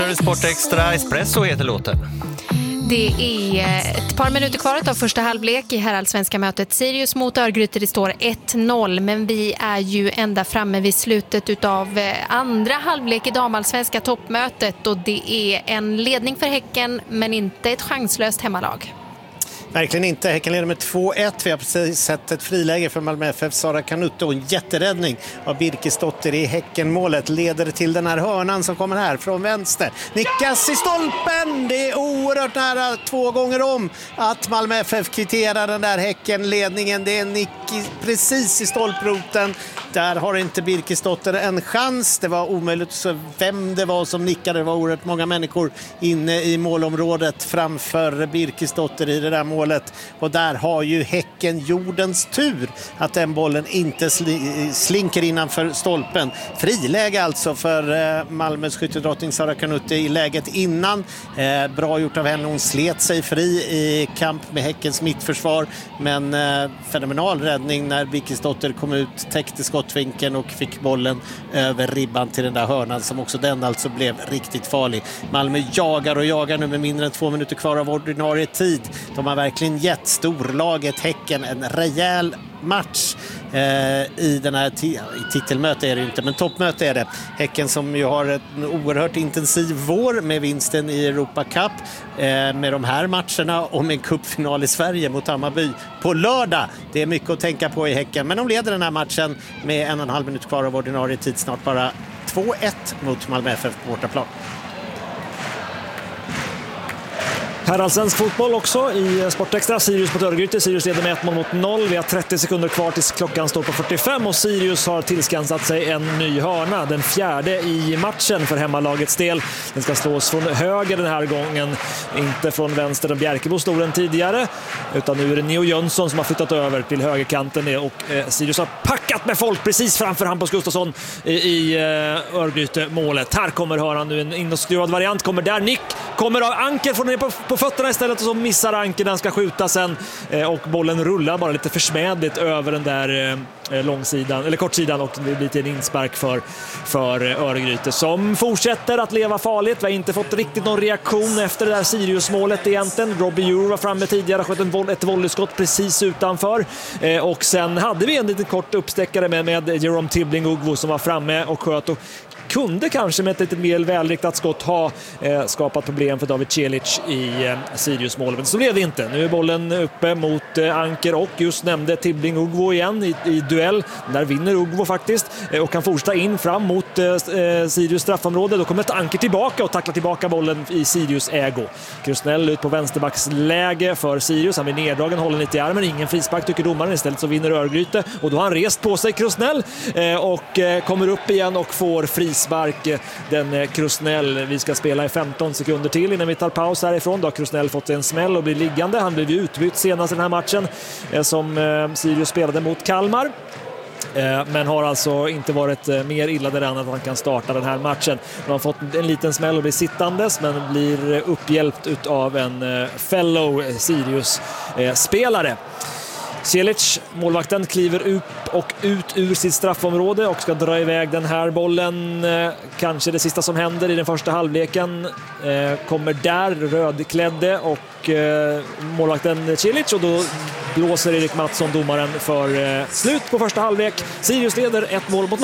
Sport Extra Espresso heter låten. Det är ett par minuter kvar av första halvlek i herrallsvenska mötet Sirius mot Örgryte. Det står 1-0, men vi är ju ända framme vid slutet av andra halvlek i damallsvenska toppmötet, och det är en ledning för Häcken men inte ett chanslöst hemmalag. Verkligen inte. Häcken leder med 2-1. Vi har precis sett ett friläge för Malmö FF. Sara Kanutte och en jätteräddning av Birkesdotter i Häckenmålet. Leder till den här hörnan som kommer här från vänster. Nickas i stolpen. Det är oerhört nära 2 gånger om att Malmö FF kvitterar den där Häckenledningen. Det är nick precis i stolproten. Där har inte Birkesdotter en chans. Det var omöjligt att se vem det var som nickade. Det var oerhört många människor inne i målområdet framför Birkesdotter i det där målet. Och där har ju Häcken jordens tur att den bollen inte slinker innanför stolpen. Friläge alltså för Malmös skyttedrottning Sara Kanutte i läget innan. Bra gjort av henne. Hon slet sig fri i kamp med Häckens mittförsvar. Men fenomenal räddning när Birkesdotter kom ut, täckte skottvinkeln och fick bollen över ribban till den där hörnan som också den alltså blev riktigt farlig. Malmö jagar nu med mindre än 2 minuter kvar av ordinarie tid. De har verkligen gett storlaget Häcken en rejäl match i den här titelmöte är det inte, men toppmöte är det. Häcken som ju har en oerhört intensiv vår med vinsten i Europa Cup med de här matcherna och med en cupfinal i Sverige mot Hammarby på lördag. Det är mycket att tänka på i Häcken, men de leder den här matchen med 1,5 minut kvar av ordinarie tid, snart bara 2-1 mot Malmö FF på bortaplan. Herrallsvensk fotboll också i Sportextra. Sirius mot Örgryte. Sirius leder med 1-0. Vi har 30 sekunder kvar tills klockan står på 45 och Sirius har tillskansat sig en ny hörna. Den 4:e i matchen för hemmalagets del. Den ska slås från höger den här gången. Inte från vänster där Bjerkebo stod den tidigare. Utan nu är det Neo Jönsson som har flyttat över till högerkanten. Och Sirius har packat med folk precis framför Hampus Gustafsson i Örgryte-målet. Här kommer hörnan nu. En inskruvad variant kommer där. Nick kommer av Anker från ner på fötterna istället och så missar Anker när han ska skjuta sen och bollen rullar bara lite försmädligt över den där långsidan eller kortsidan och det blir till en inspark för Örgryte som fortsätter att leva farligt. Vi har inte fått riktigt någon reaktion efter det där Sirius-målet egentligen. Robbie Euro var framme tidigare och sköt ett volleyskott precis utanför och sen hade vi en liten kort uppstäckare med Jerome Tibbling-Ugvo som var framme och sköt och kunde kanske med ett lite mer välriktat skott ha skapat problem för David Celic i Sirius mål. Men så blev det inte. Nu är bollen uppe mot Anker och just nämnde Tibbling-Ugvo igen i duell. Där vinner Ugvo faktiskt och kan fortsätta in fram mot Sirius straffområde. Då kommer ett Anker tillbaka och tacklar tillbaka bollen i Sirius ägo. Krusnell ut på vänsterbacksläge för Sirius. Han blir neddragen, håller lite i armen. Ingen frispark tycker domaren. Istället så vinner Örgryte och då har han rest på sig Krusnell och kommer upp igen och får frispark. Den Krusnell. Vi ska spela i 15 sekunder till innan vi tar paus härifrån. Då har Krusnell fått en smäll och blir liggande. Han blev ju utbytt senast i den här matchen som Sirius spelade mot Kalmar. Men har alltså inte varit mer illa däran att han kan starta den här matchen. Han har fått en liten smäll och blir sittandes men blir upphjälpt av en fellow Sirius-spelare. Celic, målvakten, kliver upp och ut ur sitt straffområde och ska dra iväg den här bollen. Kanske det sista som händer i den första halvleken. Kommer där rödklädde och målvakten Celic och då blåser Erik Mattsson, domaren, för slut på första halvlek. Sirius leder 1-0.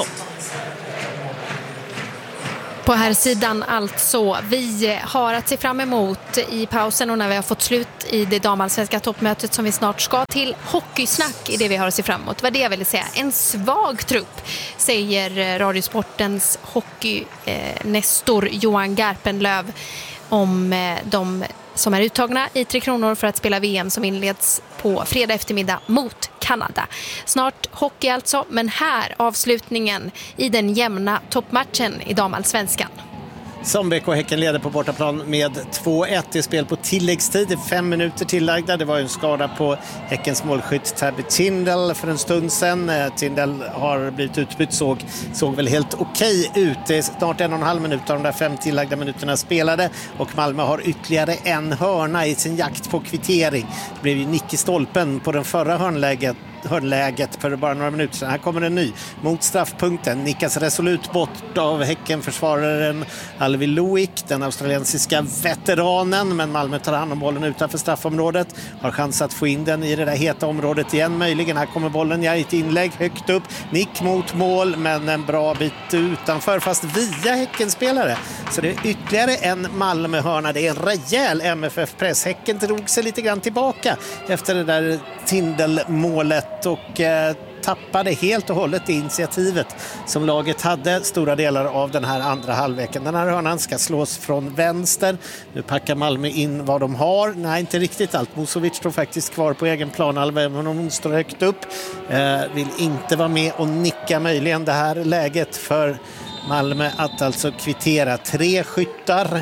På här sidan alltså. Vi har att se fram emot i pausen och när vi har fått slut i det damallsvenska toppmötet som vi snart ska till. Hockeysnack i det vi har att se fram emot. Vad det jag ville säga. En svag trupp, säger Radiosportens hockey-nestor Johan Garpenlöv om de som är uttagna i 3 kronor för att spela VM som inleds på fredag eftermiddag mot Kanada. Snart hockey alltså, men här avslutningen i den jämna toppmatchen i damallsvenskan. Som BK Häcken leder på bortaplan med 2-1 i spel på tilläggstid. 5 minuter tillagda. Det var ju en skada på Häckens målskytt Tabby Tindall för en stund sedan. Tindall har blivit utbytt, såg väl helt okej ut. Det är snart 1,5 minuter av de där 5 tillagda minuterna spelade. Och Malmö har ytterligare en hörna i sin jakt på kvittering. Det blev ju nick i stolpen på den förra hörnläget hörnläget för bara några minuter sedan. Här kommer en ny mot straffpunkten. Nickas resolut bort av Häcken-försvararen Alvi Luik, den australiensiska veteranen, men Malmö tar hand om bollen utanför straffområdet. Har chans att få in den i det där heta området igen. Möjligen, här kommer bollen i ett inlägg högt upp. Nick mot mål, men en bra bit utanför, fast via Häckenspelare. Så det är ytterligare en Malmö-hörna. Det är en rejäl MFF-press. Häcken drog sig lite grann tillbaka efter det där Tindel-målet och tappade helt och hållet initiativet som laget hade stora delar av den här andra halvleken. Den här hörnan ska slås från vänster. Nu packar Malmö in vad de har. Nej, inte riktigt allt. Musovic står faktiskt kvar på egen planhalva, även om hon står högt upp. Vill inte vara med och nicka möjligen det här läget för Malmö att alltså kvittera. 3 skyttar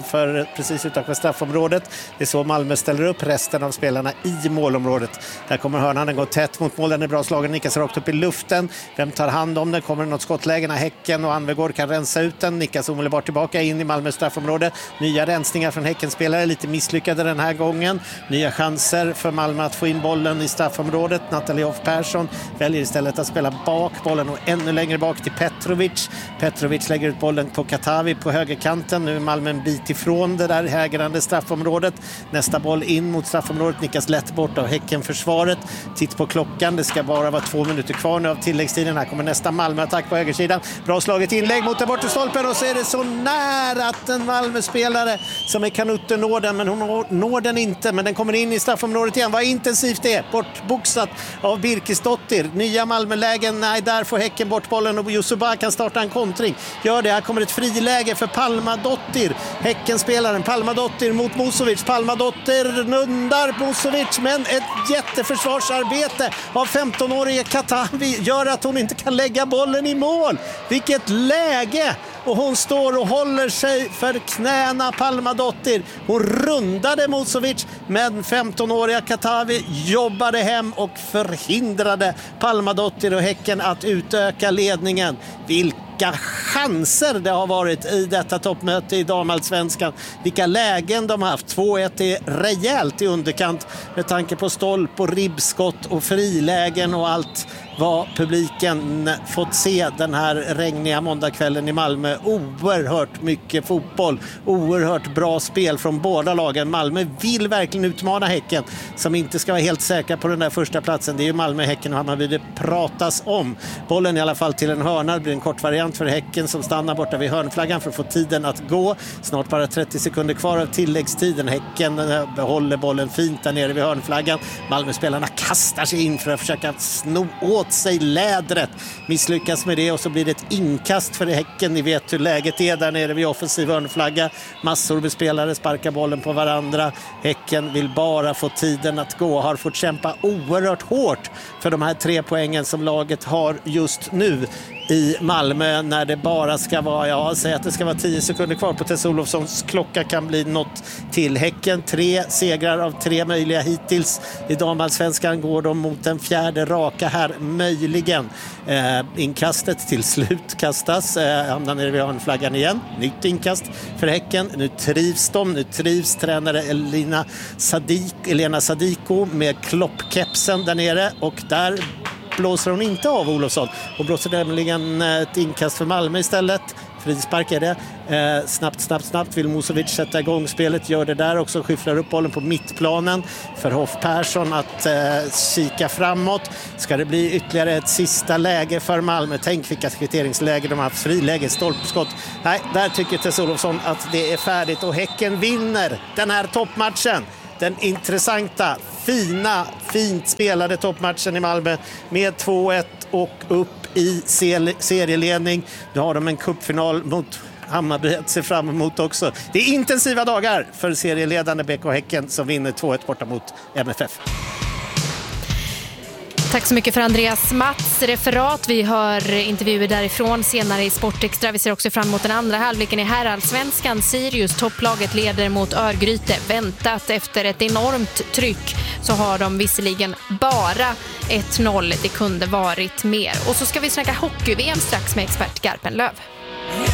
precis utanför straffområdet. Det är så Malmö ställer upp resten av spelarna i målområdet. Där kommer hörnan, den går tätt mot mål, den är bra slagen, nickas rakt upp i luften. Vem tar hand om den? Kommer det något skottläge när Häcken och Anvegård kan rensa ut den? Nickas omedelbart tillbaka in i Malmös straffområde. Nya rensningar från Häckenspelare, lite misslyckade den här gången. Nya chanser för Malmö att få in bollen i straffområdet. Nathalie Hoff Persson väljer istället att spela bak bollen och ännu längre bak till Petrovic. Petrovic lägger ut bollen på Katavi på högerkanten. Nu är Malmö en bit ifrån det där hägrande straffområdet. Nästa boll in mot straffområdet nickas lätt bort av Häckenförsvaret. Titt på klockan, det ska bara vara 2 minuter kvar nu av tilläggstiden. Här kommer nästa Malmö-attack på högersidan. Bra slaget inlägg mot den bortre stolpen och så är det så nära att en Malmö-spelare som är Kanutten når den, men hon når den inte. Men den kommer in i straffområdet igen. Vad intensivt det är. Bortboxat av Birkisdottir. Nya Malmö-lägen. Nej, där får Häcken bort bollen och Yusuba kan starta en kontring. Gör det, här kommer ett friläge för Palmadottir. Häckenspelaren Palmadottir mot Musovic. Palmadottir nundar Musovic, men ett jätteförsvarsarbete av 15-årige Katavi gör att hon inte kan lägga bollen i mål. Vilket läge! Och hon står och håller sig för knäna, Palmadottir. Hon rundade Musovic, men 15-åriga Katavi jobbade hem och förhindrade Palmadottir och Häcken att utöka ledningen. Vilka chanser det har varit i detta toppmöte i damallsvenskan. Vilka lägen de har haft. 2-1 är rejält i underkant med tanke på stolp och ribbskott och frilägen och allt vad publiken fått se den här regniga måndagskvällen i Malmö. Oerhört mycket fotboll, oerhört bra spel från båda lagen. Malmö vill verkligen utmana Häcken som inte ska vara helt säkra på den där första platsen. Det är ju Malmö, Häcken och Hammarby det pratas om. Bollen i alla fall till en hörna. Det blir en kort variant för Häcken som stannar borta vid hörnflaggan för att få tiden att gå. Snart bara 30 sekunder kvar av tilläggstiden. Häcken behåller bollen fint där nere vid hörnflaggan. Malmö-spelarna kastar sig in för att försöka sno åt sig lädret. Misslyckas med det och så blir det ett inkast för Häcken. Ni vet hur läget är där nere vid offensiv hörnflagga. Massor med spelare sparkar bollen på varandra. Häcken vill bara få tiden att gå. Har fått kämpa oerhört hårt för de här 3 poängen som laget har just nu i Malmö när det bara ska vara, jag säger att det ska vara 10 sekunder kvar på Tess Olofssons klocka, kan bli något till. Häcken 3 segrar av 3 möjliga hittills i damallsvenskan, går de mot den 4:e raka här möjligen. Inkastet till slut kastas, hamnar nere vid hörnflaggan igen, nytt inkast för Häcken. Nu trivs de, nu trivs tränare Elena Sadiko med kloppkepsen där nere och där blåser hon inte av Olofsson och blåser nämligen ett inkast för Malmö istället. Frispark är det. Snabbt vill Musovic sätta igång spelet, gör det där också, skyfflar upp bollen på mittplanen för Hoff Persson att kika framåt. Ska det bli ytterligare ett sista läge för Malmö? Tänk vilka kvitteringsläge de har haft, friläge, stolpskott. Nej, där tycker Tess Olofsson att det är färdigt och Häcken vinner den här toppmatchen. Den intressanta, fint spelade toppmatchen i Malmö med 2-1 och upp i serieledning. Nu har de en cupfinal mot Hammarby att se fram emot också. Det är intensiva dagar för serieledande BK Häcken som vinner 2-1 borta mot MFF. Tack så mycket för Andreas Mats referat. Vi hör intervjuer därifrån senare i Sportextra. Vi ser också fram emot den andra halvleken i herrallsvenskan. Sirius, topplaget, leder mot Örgryte. Väntat efter ett enormt tryck så har de visserligen bara 1-0. Det kunde varit mer. Och så ska vi snacka hockey-VM strax med expert Garpenlöv.